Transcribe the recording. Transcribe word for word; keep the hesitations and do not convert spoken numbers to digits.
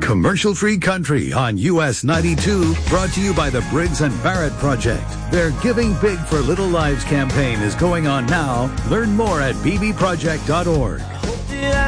Commercial-free country on U S ninety-two, brought to you by the Briggs and Barrett Project. Their Giving Big for Little Lives campaign is going on now. Learn more at b b project dot org.